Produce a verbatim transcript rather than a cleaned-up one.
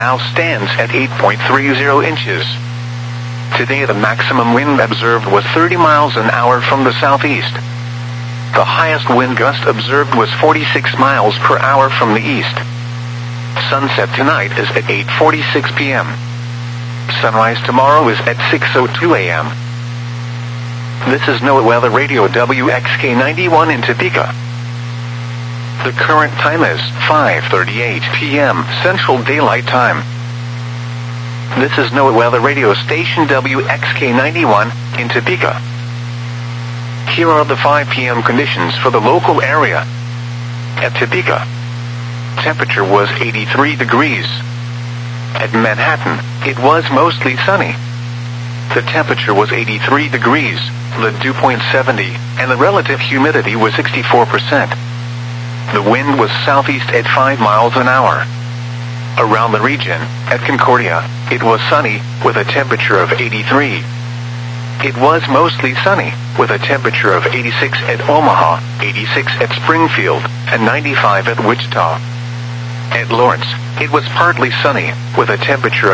now stands at eight point three zero inches. Today the maximum wind observed was thirty miles an hour from the southeast. The highest wind gust observed was forty-six miles per hour from the east. Sunset tonight is at eight forty-six p m Sunrise tomorrow is at six oh two a m This is NOAA Weather Radio W X K ninety-one in Topeka. The current time is five thirty-eight p m Central Daylight Time. This is NOAA Weather Radio Station W X K ninety-one in Topeka. Here are the five p m conditions for the local area. At Topeka, temperature was eighty-three degrees. At Manhattan, it was mostly sunny. The temperature was eighty-three degrees, the dew point seventy, and the relative humidity was sixty-four percent. The wind was southeast at five miles an hour. Around the region, at Concordia, it was sunny, with a temperature of eighty-three. It was mostly sunny, with a temperature of eighty-six at Omaha, eighty-six at Springfield, and ninety-five at Wichita. At Lawrence, it was partly sunny, with a temperature